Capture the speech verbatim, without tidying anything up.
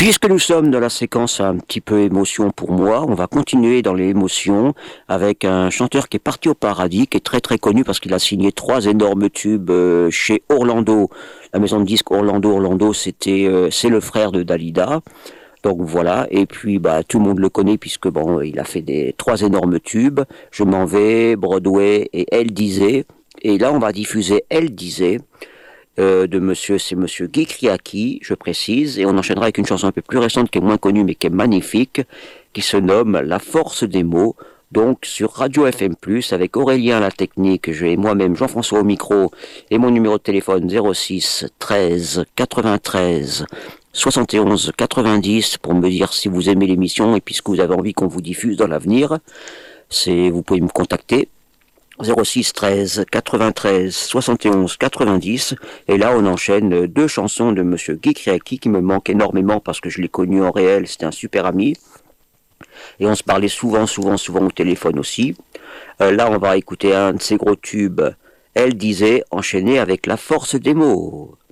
Puisque nous sommes dans la séquence un petit peu émotion pour moi, on va continuer dans les émotions avec un chanteur qui est parti au paradis, qui est très très connu parce qu'il a signé trois énormes tubes euh, chez Orlando. La maison de disques Orlando, Orlando, c'était euh, c'est le frère de Dalida. Donc voilà, et puis bah tout le monde le connaît puisque bon, il a fait des trois énormes tubes. Je m'en vais, Broadway et Elle disait. Et là, on va diffuser Elle disait. Euh, de monsieur, c'est monsieur Guy Kriaki, je précise, et on enchaînera avec une chanson un peu plus récente qui est moins connue mais qui est magnifique, qui se nomme La force des mots, donc sur Radio F M plus, avec Aurélien à la technique, j'ai moi-même Jean-François au micro, et mon numéro de téléphone zéro six treize quatre-vingt-treize soixante et onze quatre-vingt-dix pour me dire si vous aimez l'émission et puis ce que vous avez envie qu'on vous diffuse dans l'avenir. C'est, vous pouvez me contacter. zéro six treize quatre-vingt-treize soixante et onze quatre-vingt-dix, et là on enchaîne deux chansons de monsieur Guy Kriaki qui me manquent énormément parce que je l'ai connu en réel, c'était un super ami et on se parlait souvent souvent souvent au téléphone aussi. Euh, là on va écouter un de ses gros tubes, Elle disait, enchaîné avec La force des mots.